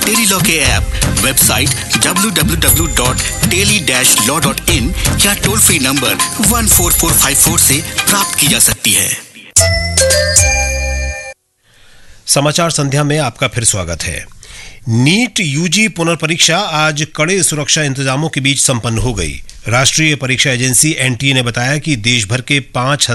Tele-Law के app, website www.teli-law.in या toll free number 14454 से प्राप्त की जा सकती है। समाचार संध्या में आपका फिर स्वागत है। नीट यूजी पुनर्परीक्षा आज कड़े सुरक्षा इंतजामों के बीच संपन्न हो गई। राष्ट्रीय परीक्षा एजेंसी एनटीए ने बताया कि देश भर के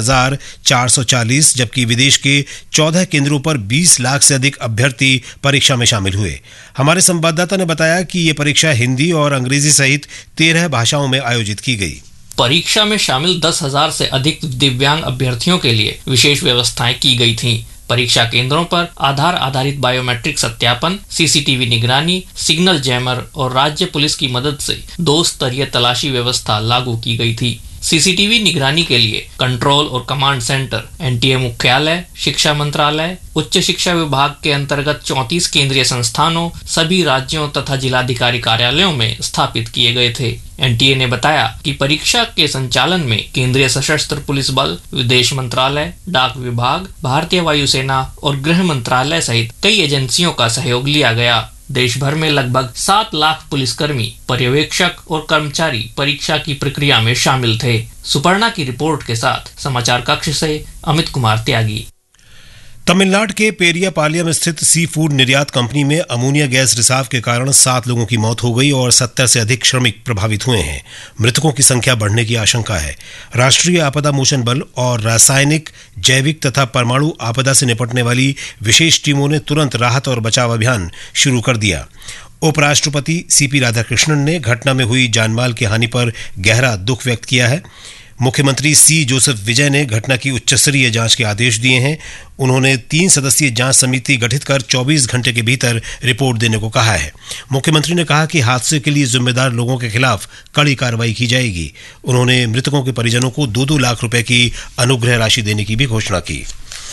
5,440 जबकि विदेश के 14 केंद्रों पर 20 लाख से अधिक अभ्यर्थी परीक्षा में शामिल हुए। हमारे संवाददाता ने बताया कि ये परीक्षा हिंदी और अंग्रेजी सहित 13 भाषाओं में आयोजित की गई। परीक्षा में शामिल 10,000 से अधिक दिव्यांग अभ्यर्थियों के लिए विशेष व्यवस्थाएं की गई थीं। परीक्षा केंद्रों पर आधार आधारित बायोमेट्रिक सत्यापन, सीसीटीवी निगरानी, सिग्नल जैमर और राज्य पुलिस की मदद से 2 स्तरीय तलाशी व्यवस्था लागू की गई थी। सीसीटीवी निगरानी के लिए कंट्रोल और कमांड सेंटर एनटीए मुख्यालय, शिक्षा मंत्रालय, उच्च शिक्षा विभाग के अंतर्गत 34 केंद्रीय संस्थानों, सभी राज्यों तथा जिलाधिकारी कार्यालयों में स्थापित किए गए थे। एनटीए ने बताया कि परीक्षा के संचालन में केंद्रीय सशस्त्र पुलिस बल, विदेश मंत्रालय, डाक विभाग, भारतीय वायुसेना और गृह मंत्रालय सहित कई एजेंसियों का सहयोग लिया गया। देश भर में लगभग 7 लाख पुलिसकर्मी, पर्यवेक्षक और कर्मचारी परीक्षा की प्रक्रिया में शामिल थे। सुपर्णा की रिपोर्ट के साथ समाचार कक्ष से अमित कुमार त्यागी। तमिलनाडु के पेरियापालयम स्थित सी फूड निर्यात कंपनी में अमोनिया गैस रिसाव के कारण 7 लोगों की मौत हो गई और 70 से अधिक श्रमिक प्रभावित हुए हैं। मृतकों की संख्या बढ़ने की आशंका है। राष्ट्रीय आपदा मोचन बल और रासायनिक, जैविक तथा परमाणु आपदा से निपटने वाली विशेष टीमों ने तुरंत राहत और बचाव अभियान शुरू कर दिया। उपराष्ट्रपति सीपी राधाकृष्णन ने घटना में हुई जानमाल की हानि पर गहरा दुख व्यक्त किया है। मुख्यमंत्री सी जोसेफ विजय ने घटना की उच्चस्तरीय जांच के आदेश दिए हैं। उन्होंने 3 सदस्यीय जांच समिति गठित कर 24 घंटे के भीतर रिपोर्ट देने को कहा है। मुख्यमंत्री ने कहा कि हादसे के लिए जिम्मेदार लोगों के खिलाफ कड़ी कार्रवाई की जाएगी। उन्होंने मृतकों के परिजनों को 2-2 लाख रुपए की अनुग्रह राशि देने की भी घोषणा की।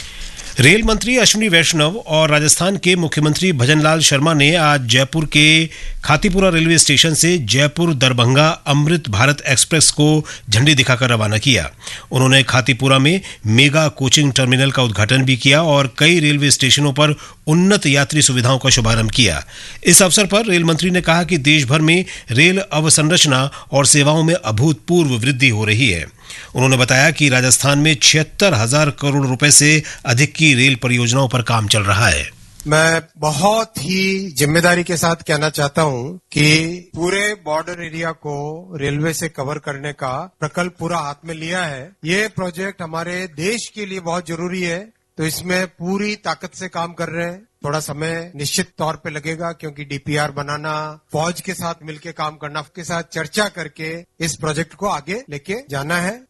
रेल मंत्री अश्विनी वैष्णव और राजस्थान के मुख्यमंत्री भजनलाल शर्मा ने आज जयपुर के खातीपुरा रेलवे स्टेशन से जयपुर दरभंगा अमृत भारत एक्सप्रेस को झंडी दिखाकर रवाना किया। उन्होंने खातीपुरा में मेगा कोचिंग टर्मिनल का उद्घाटन भी किया और कई रेलवे स्टेशनों पर उन्नत यात्री सुविधाओं का शुभारंभ किया। इस अवसर पर रेल मंत्री ने कहा कि देश भर में रेल अवसंरचना और सेवाओं में अभूतपूर्व वृद्धि हो रही है। उन्होंने बताया कि राजस्थान में 76,000 करोड़ रुपए से अधिक की रेल परियोजनाओं पर काम चल रहा है। मैं बहुत ही जिम्मेदारी के साथ कहना चाहता हूं कि पूरे बॉर्डर एरिया को रेलवे से कवर करने का प्रकल्प पूरा हाथ में लिया है। ये प्रोजेक्ट हमारे देश के लिए बहुत जरूरी है, तो इसमें पूरी ताकत से काम कर रहे हैं। थोड़ा समय निश्चित तौर पे लगेगा क्योंकि डीपीआर बनाना, फौज के साथ मिलकर काम करना, के साथ चर्चा करके इस प्रोजेक्ट को आगे लेके जाना है।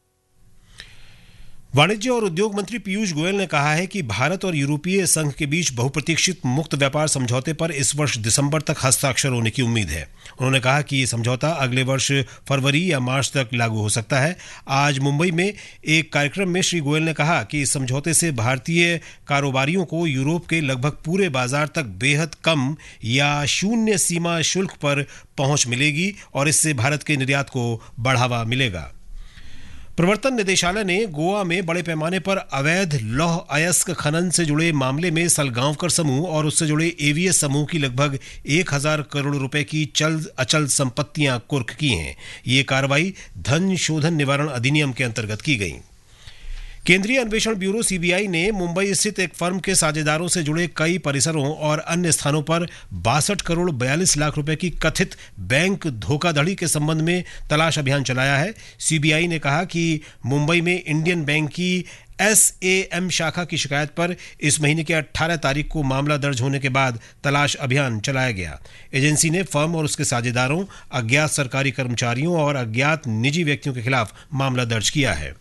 वाणिज्य और उद्योग मंत्री पीयूष गोयल ने कहा है कि भारत और यूरोपीय संघ के बीच बहुप्रतीक्षित मुक्त व्यापार समझौते पर इस वर्ष दिसंबर तक हस्ताक्षर होने की उम्मीद है। उन्होंने कहा कि ये समझौता अगले वर्ष फरवरी या मार्च तक लागू हो सकता है। आज मुंबई में एक कार्यक्रम में श्री गोयल ने कहा कि इस समझौते से भारतीय कारोबारियों को यूरोप के लगभग पूरे बाजार तक बेहद कम या शून्य सीमा शुल्क पर पहुंच मिलेगी और इससे भारत के निर्यात को बढ़ावा मिलेगा। प्रवर्तन निदेशालय ने गोवा में बड़े पैमाने पर अवैध लौह अयस्क खनन से जुड़े मामले में सलगांवकर समूह और उससे जुड़े एवीएस समूह की लगभग 1,000 करोड़ रुपए की चल अचल संपत्तियां कुर्क की हैं। ये कार्रवाई धन शोधन निवारण अधिनियम के अंतर्गत की गई। केंद्रीय अन्वेषण ब्यूरो सीबीआई ने मुंबई स्थित एक फर्म के साझेदारों से जुड़े कई परिसरों और अन्य स्थानों पर 62 करोड़ 42 लाख रुपए की कथित बैंक धोखाधड़ी के संबंध में तलाश अभियान चलाया है। सीबीआई ने कहा कि मुंबई में इंडियन बैंक की SAM शाखा की शिकायत पर इस महीने के 18 तारीख को मामला दर्ज होने के बाद तलाश अभियान चलाया गया। एजेंसी ने फर्म और उसके साझेदारों, अज्ञात सरकारी कर्मचारियों और अज्ञात निजी व्यक्तियों के खिलाफ मामला दर्ज किया है।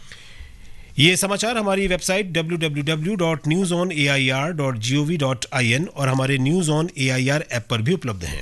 ये समाचार हमारी वेबसाइट www.newsonair.gov.in और हमारे न्यूज ऑन AIR ऐप पर भी उपलब्ध हैं।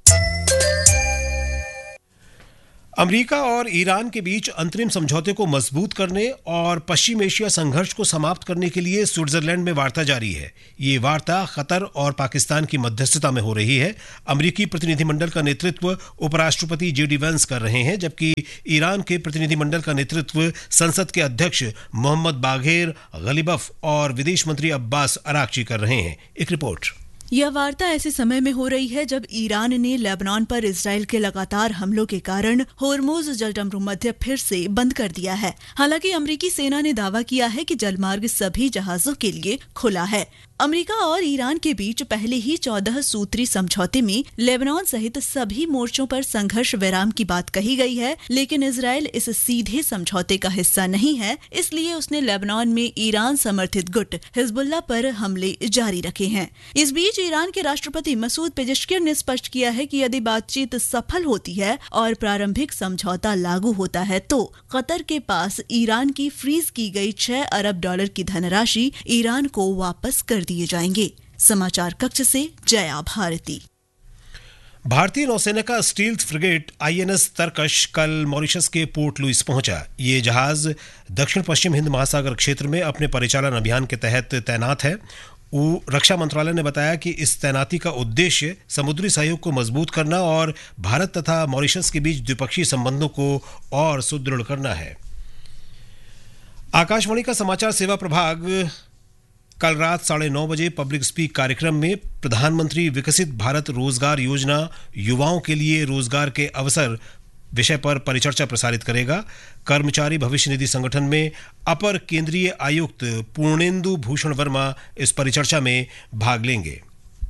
अमेरिका और ईरान के बीच अंतरिम समझौते को मजबूत करने और पश्चिम एशिया संघर्ष को समाप्त करने के लिए स्विट्जरलैंड में वार्ता जारी है। ये वार्ता कतर और पाकिस्तान की मध्यस्थता में हो रही है। अमेरिकी प्रतिनिधिमंडल का नेतृत्व उपराष्ट्रपति JD वैंस कर रहे हैं, जबकि ईरान के प्रतिनिधिमंडल का नेतृत्व संसद के अध्यक्ष मोहम्मद बाघेर गलिबफ और विदेश मंत्री अब्बास अराक्ची कर रहे हैं। एक रिपोर्ट। यह वार्ता ऐसे समय में हो रही है जब ईरान ने लेबनान पर इजराइल के लगातार हमलों के कारण होर्मुज जलडमरू मध्य फिर से बंद कर दिया है। हालांकि अमेरिकी सेना ने दावा किया है कि जलमार्ग सभी जहाजों के लिए खुला है। अमेरिका और ईरान के बीच पहले ही 14 सूत्री समझौते में लेबनान सहित सभी मोर्चों पर संघर्ष विराम की बात कही गई है, लेकिन इजराइल इस सीधे समझौते का हिस्सा नहीं है, इसलिए उसने लेबनान में ईरान समर्थित गुट हिजबुल्लाह पर हमले जारी रखे हैं। इस बीच ईरान के राष्ट्रपति मसूद पेजेश्कियान ने स्पष्ट किया है कि यदि बातचीत सफल होती है और प्रारंभिक समझौता लागू होता है तो कतर के पास ईरान की फ्रीज की गई $6 अरब की धनराशि ईरान को वापस कर दिए जाएंगे। समाचार कक्ष से जया भारती। भारतीय नौसेना का स्टील्थ फ्रिगेट INS तरकश कल मॉरिशस के पोर्ट लुइस पहुंचा। ये जहाज दक्षिण पश्चिम हिंद महासागर क्षेत्र में अपने परिचालन अभियान के तहत तैनात है। रक्षा मंत्रालय ने बताया कि इस तैनाती का उद्देश्य समुद्री सहयोग को मजबूत करना और भारत तथा मॉरिशस के बीच द्विपक्षीय संबंधों को और सुदृढ़ करना है। आकाशवाणी का समाचार सेवा प्रभाग कल रात 9:30 बजे पब्लिक स्पीक कार्यक्रम में प्रधानमंत्री विकसित भारत रोजगार योजना युवाओं के लिए रोजगार के अवसर विषय पर परिचर्चा प्रसारित करेगा। कर्मचारी भविष्य निधि संगठन में अपर केंद्रीय आयुक्त पूर्णेंदु भूषण वर्मा इस परिचर्चा में भाग लेंगे।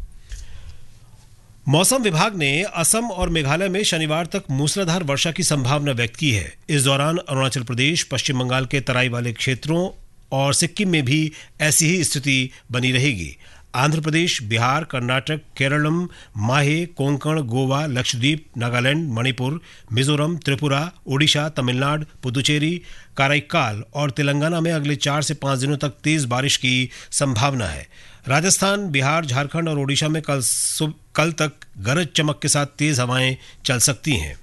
मौसम विभाग ने असम और मेघालय में शनिवार तक मूसलाधार वर्षा की संभावना व्यक्त की है। इस दौरान अरुणाचल प्रदेश, पश्चिम बंगाल के तराई वाले क्षेत्रों और सिक्किम में भी ऐसी ही स्थिति बनी रहेगी। आंध्र प्रदेश, बिहार, कर्नाटक, केरलम, माहे, कोंकण, गोवा, लक्षद्वीप, नागालैंड, मणिपुर, मिजोरम, त्रिपुरा, ओडिशा, तमिलनाडु, पुदुचेरी, कराईकाल और तेलंगाना में अगले 4 से 5 दिनों तक तेज बारिश की संभावना है। राजस्थान, बिहार, झारखंड और ओडिशा में कल तक गरज चमक के साथ तेज हवाएं चल सकती हैं।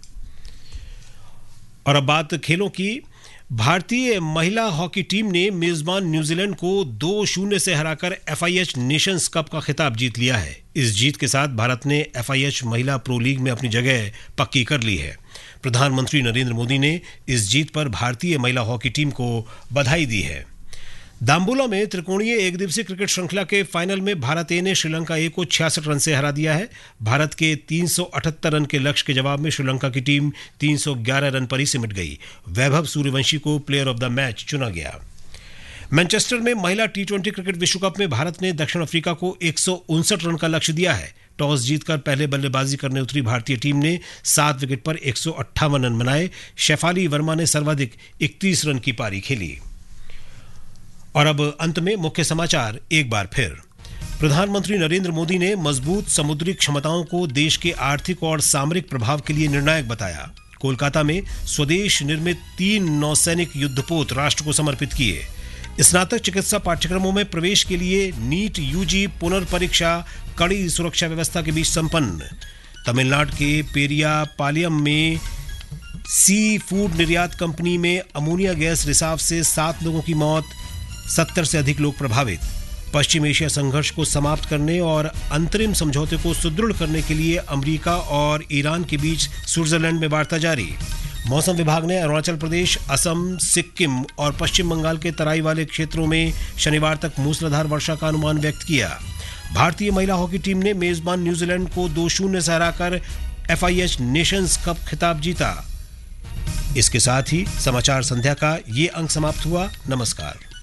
और अब बात खेलों की। भारतीय महिला हॉकी टीम ने मेजबान न्यूजीलैंड को 2-0 से हराकर FIH नेशंस कप का खिताब जीत लिया है। इस जीत के साथ भारत ने FIH महिला प्रो लीग में अपनी जगह पक्की कर ली है। प्रधानमंत्री नरेंद्र मोदी ने इस जीत पर भारतीय महिला हॉकी टीम को बधाई दी है। दाम्बुला में त्रिकोणीय एक दिवसीय क्रिकेट श्रृंखला के फाइनल में भारत ए ने श्रीलंका ए को 66 रन से हरा दिया है। भारत के 378 रन के लक्ष्य के जवाब में श्रीलंका की टीम 311 रन पर ही सिमट गई। वैभव सूर्यवंशी को प्लेयर ऑफ द मैच चुना गया। मैनचेस्टर में महिला T20 क्रिकेट विश्व कप में भारत ने दक्षिण अफ्रीका को 159 रन का लक्ष्य दिया है। टॉस जीतकर पहले बल्लेबाजी करने उतरी भारतीय टीम ने 7 विकेट पर 158 रन बनाए। शेफाली वर्मा ने सर्वाधिक 31 रन की पारी खेली। और अब अंत में मुख्य समाचार एक बार फिर। प्रधानमंत्री नरेंद्र मोदी ने मजबूत समुद्री क्षमताओं को देश के आर्थिक और सामरिक प्रभाव के लिए निर्णायक बताया। कोलकाता में स्वदेश निर्मित 3 नौसैनिक युद्धपोत राष्ट्र को समर्पित किए। स्नातक चिकित्सा पाठ्यक्रमों में प्रवेश के लिए नीट UG पुनर्परीक्षा कड़ी सुरक्षा व्यवस्था के बीच संपन्न। तमिलनाडु के पेरिया पालियम में सी फूड निर्यात कंपनी में अमोनिया गैस रिसाव से 7 लोगों की मौत, 70 से अधिक लोग प्रभावित। पश्चिम एशिया संघर्ष को समाप्त करने और अंतरिम समझौते को सुदृढ़ करने के लिए अमेरिका और ईरान के बीच स्विट्जरलैंड में वार्ता जारी। मौसम विभाग ने अरुणाचल प्रदेश, असम, सिक्किम और पश्चिम बंगाल के तराई वाले क्षेत्रों में शनिवार तक मूसलाधार वर्षा का अनुमान व्यक्त किया। भारतीय महिला हॉकी टीम ने मेजबान न्यूजीलैंड को 2-0 से हराकर FIH नेशंस कप खिताब जीता। इसके साथ ही समाचार संध्या का ये अंक समाप्त हुआ। नमस्कार।